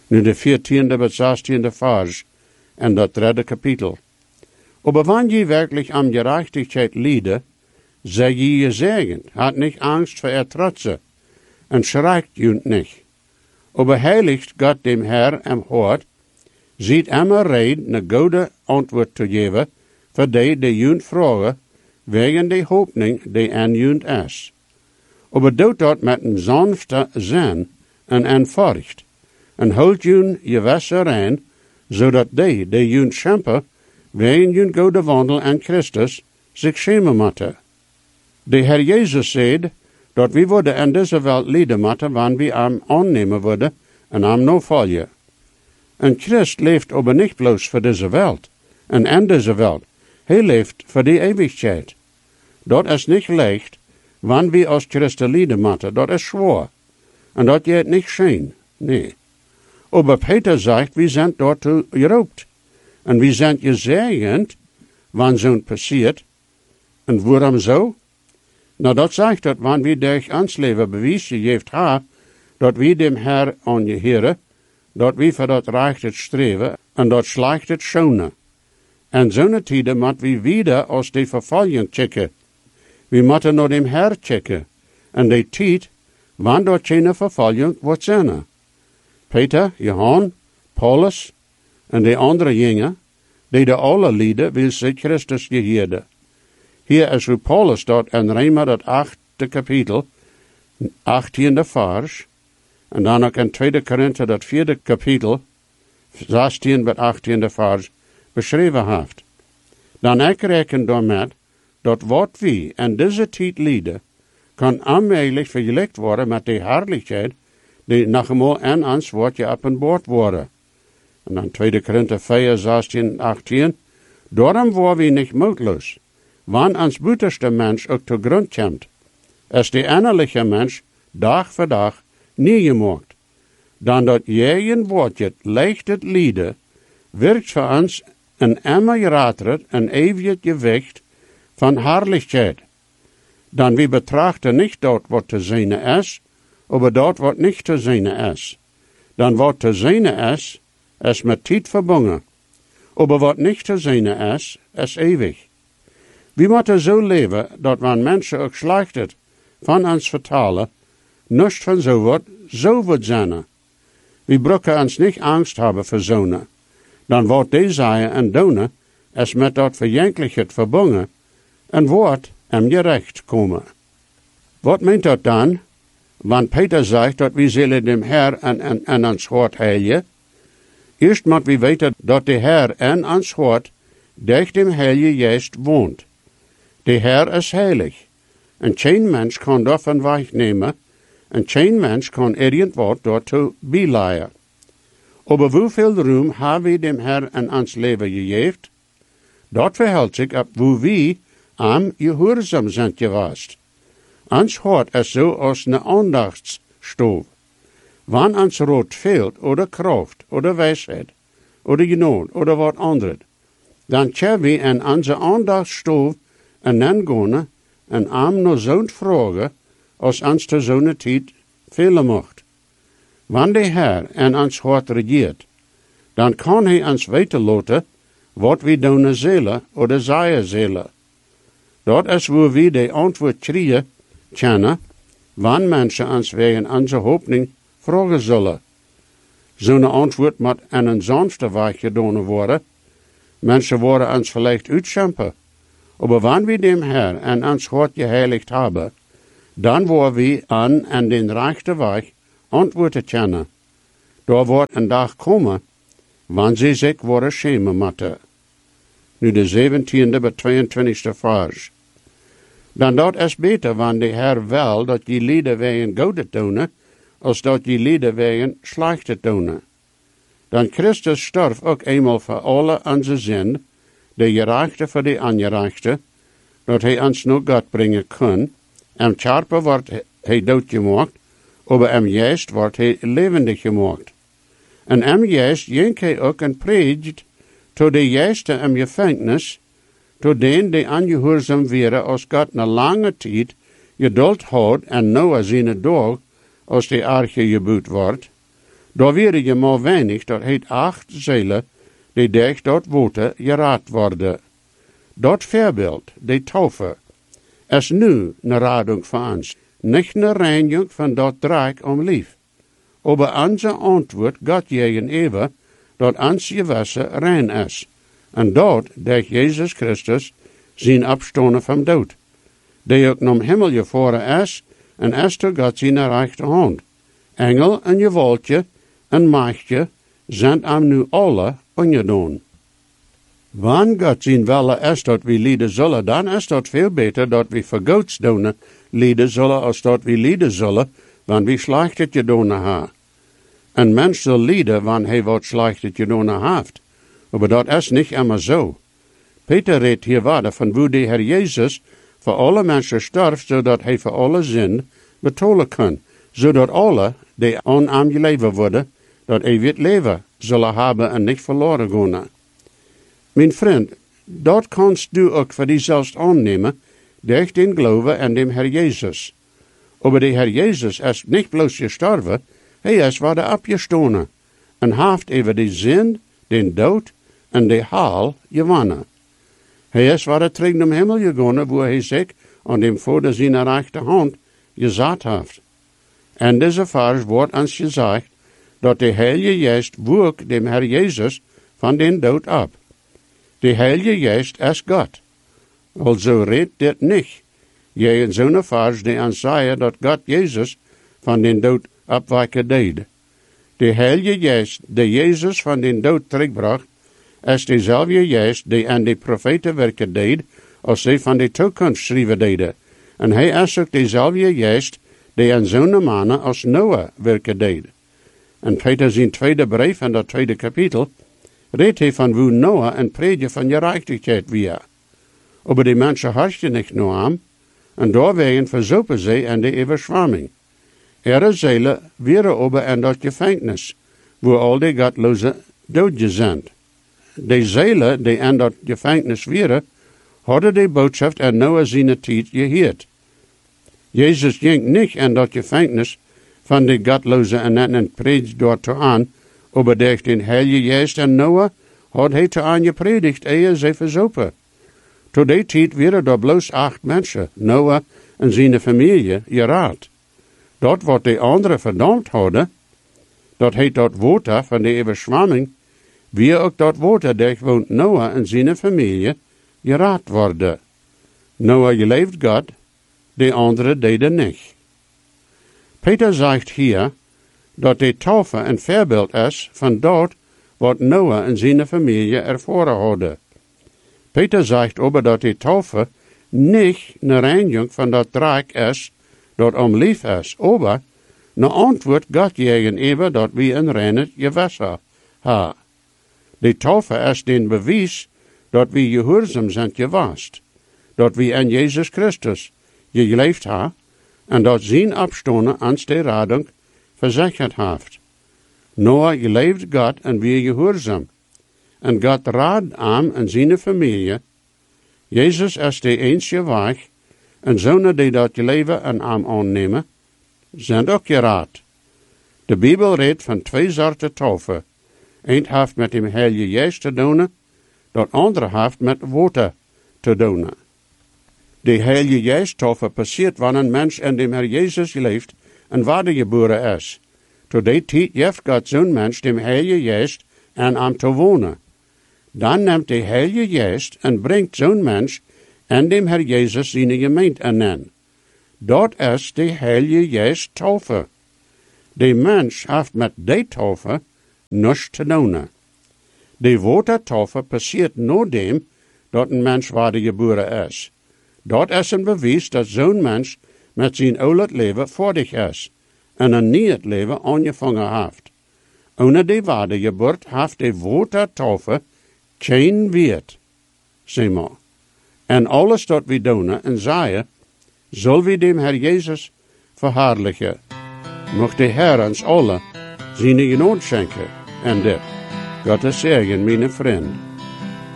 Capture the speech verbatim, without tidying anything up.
Nu de viertiende bis zestiende Vers en dat derde kapitel. Aber wann je wirklich am Gerechtigkeit liede, sei je gesegnet, hat nicht Angst vor er Trotze, und schreikt junt nicht. Aber heiligt Gott dem Herr am Hort, sieht immer red, ne gute Antwort zu geben, für die, die junt fragen, wegen der Hoffnung, die an junt ist. Aber doet dat met een sanfte zin en een furcht, en holt jun je Wasser rein, zodat die, die jun schempen, wegen jun gode wandel aan Christus, zich schämen moeten. De Herr Jezus zei, dat we worden in deze wereld lijden moeten, wanneer we hem aannemen worden en hem no volgen. Een Christ leeft aber niet bloos voor deze wereld, en in deze wereld. Hij leeft voor die eeuwigheid. Dat is niet leicht, wanneer we als Christen lijden moeten, dat is schwer. En dat je het niet schijn, nee. Aber Peter zegt, we zijn daartoe geroept. En we zijn gezegend, wanneer zo'n passiert. En waarom zo? Nou, dat zegt dat wanneer we durch ons leven bewijs gegeven hebben, dat we dem Herr aangeheren, dat we voor dat recht het streven en dat slecht het schonen. En zo'n tijden moet we wieder als die vervolging checken. We moeten naar dem Herr checken. En die tijd, wanneer dat geen vervolging wordt zijn. Peter, Johan, Paulus en de andere jongen, die de alle lieden, wil ze Christus geheerden. Hier is hoe Paulus dat in Römer dat achte kapitel, achttiende vers, en dan ook in tweede Korinther dat vierde kapitel, zestien tot achttiende vers, beschreven heeft. Dan ik reken daarmee, dat wat we in deze tijd lieden, kan aanmerkelijk vergelijkt worden met de herrlijkheid, die nog eenmaal in ons wordt geopenbaard worden. En dan tweede Korinther vier, zestien, achttien. Daarom waren we niet moedloos, wanneer ons buitenste mens ook te grond komt. Is de innerlijke mens dag voor dag neergemaakt. Dan dat jij een woordje leicht het lieden, werkt voor ons een immer geraterd en eeuwig gewicht van herrlijkheid. Dan we betrachten niet dat wat te zien is, aber dat wat niet te zien is. Dan wat te zien is, is met tijd verbonden. Aber wat niet te zien is, is eeuwig. We moeten zo leven, dat wanneer mensen ook slecht van ons vertalen, niets van zo wat, zo wordt zijn. We broeken ons niet angst hebben voor zonen. Dan wordt die zeggen en doen, is met dat verjenkelijkheid verbonden, en wordt hem gerecht komen. Wat meent dat dan? Want Peter zegt dat we zullen dem Herr en, en, en ons hart heilen. Eerst moet we weten dat de Herr en ons hart durch dem Heilige Geest woont. De Herr is heilig. En geen mens kan daarvan wegnemen, en geen mens kan irgendwat daartoe bijleiden. Aber hoeveel roem hebben we dem Herr en ons leven gegeven? Dat verhält zich op hoe we am gehoorzaam zijn geweest. Ons hart is zo als een aandachtsstoof. Wanneer ons rood fehlt, oder kracht, oder wijsheid, oder genot, oder wat anderes, dan kunnen we in onze aandachtsstoof en dan gaan en am naar zo'n vragen, als ons te zo'n tijd fehlen mocht. Wanneer de Herr in ons hart regiert, dan kan hij ons weten laten wat we doen zullen, oder zeggen zullen. Dat is waar we de antwoord krijgen kennen, wanneer mensen ons wegen onze hoopning vragen zullen. Zo'n antwoord moet in een sanfte weg gedaan worden. Mensen worden ons vielleicht uitschampen. Aber wanneer we dem Herr en ons hart geheiligd hebben, dan worden we aan en den rechten weg antwoorden kennen. Daar wordt een dag komen, wanneer ze zich worden schämen moeten. Nu de zeventiende bij tweeëntwintigste vers. Dan dat is beter, wanneer de Herr wil dat je lieden wegen goede doen, als dat je lieden wegen slechte doen. Dan Christus stierf ook eenmaal voor alle onze zin, de gerechte voor de ongerechte, dat hij ons naar God brengen kon. Am Charpe wordt hij doodgemaakt, aber am Geest wordt hij levendig gemaakt. En am Geest jenk hij ook en predigt, tot de Geesten am gevangenis, tot den die ongehoorzaam waren als God na lange tijd geduld houdt en Noah zijn dag, als de arche gebouwd wordt, Daar wäre je maar weinig, dat heet acht zielen, die dich dort woten, geraad worden. Dat voorbeeld, de taufe, is nu een radung van ons, niet een reinigung van dat draak om lief. Aber onze antwoord God gegenüber, dat ons gewasser rein is. En dat durch Jezus Christus zijn opstonden van dood. Die ook naar Himmel gevaren is, en is door God zijn rechterhand. Engel en gewaltje en machtje zijn hem nu alle ongedaan. Wanneer God zijn wille is dat we lijden zullen, dan is dat veel beter dat we voor Gods doen lijden zullen, als dat we lijden zullen, wanneer we slechtet gedaan hebben. Een mens zal lijden wanneer hij wat slechtet gedaan heeft. Maar dat is niet immer zo. Peter redt hier verder van hoe de Heer Jezus voor alle mensen sterft, zodat hij voor alle zin betalen kan. Zodat alle die aan hem geleven worden, dat eeuwig leven zullen hebben en niet verloren gaan. Mijn vriend, dat kannst du ook voor jezelf aannemen, durch den Glauben an dem Herr Jesus. Aber der Herr Jesus is niet bloos gestorven, hij is weer opgestonden en heeft over de zin, den dood en de haal gewonnen. Hij is weer terug naar Himmel gegaan, wo hij zich aan dem Vader zijn rechterhand gezet heeft. En deze vers wordt ons gezegd, dat de Heilige Geest woek dem Herr Jesus van den dood ab. De Heilige Geest is God. Also redt dit niet. Je in zo'n vers die ons zeggen dat God Jezus van den dood opwekken deed. De Heilige Geest die Jezus van den dood terugbracht, is dezelfde Geest die aan de profeten werken deed, als zij van de toekomst schrijven deden. En hij is ook dezelfde Geest die aan zo'n mannen als Noah werken deed. En Peter zijn tweede brief en dat tweede kapitel redt hij van hoe Noah een prediger van gerechtigheid weer. Aber die mensen hartje niet naar hem, en doorwegen verzopen zij in de overschwamming. Ihre zielen waren ober in dat gevangenis, wo al die godloze doodgezend. De zielen die in dat gevangenis waren, hadden de boodschap in Noah zijn tijd gehoord. Jezus ging niet in dat gevangenis van de godloze en en predigt dort aan, aber durch den Heilige Geest en Noah had hij te aan gepredigt, ehe zij verzopen. Tot die tijd waren er bloos acht mensen, Noah en zijn familie, geraad. Dat wat de anderen verdampt hadden, dat heet dat water van de overschwamming, wie ook dat water durch woont Noah en zijn familie geraad worden. Noah geleefd God, de anderen deden niet. Peter zegt hier, dat de taufe een voorbeeld is van dat wat Noah en zijn familie ervaren hadden. Peter zegt over dat de taufe niet een reinigung van dat draak is, dat om lief is, aber een antwoord God gegenüber dat we een reine gewasser hebben. De taufe is den bewijs dat we gehoorzaam zijn gewast, dat we in Jezus Christus geleefd hebben en dat zijn opstonden ons de radung verzekerd heeft. Noah geleefd God en we gehoorzaam. En God raad hem en zijn familie. Jezus is de enige weg, en zonen die dat leven en hem aannemen, zijn ook geraad. De Bijbel redt van twee soorten taufe. Eén heeft met dem Heilige Geest te doen, dat andere heeft met water te doen. De Heilige Geest taufe passiert wanneer een mens in dem Herr Jezus leeft en wedergeboren is. Tot die tijd geeft God zo'n mens dem Heilige Geest aan hem te wonen. Dan neemt de Heilige Geest en brengt zo'n mens en dem Herr Jezus zijn gemeente aan. Dat is de Heilige Geest taufe. De mens heeft met die taufe niets te doen. De watertaufe passiert nadat dat een mens wedergeboren is. Dat is een bewijs dat zo'n mens met zijn oude leven voordig is en een nieuw leven aangevangen heeft. Ohne de wedergeboorte heeft de watertaufe geen wert, zeg maar. En alles dat we doen en zeggen, zal we dem Herr Jezus verherrlichen. Mocht de Herr ons alle zijn genade schenken en dit. Gottes zegen, mijn vriend.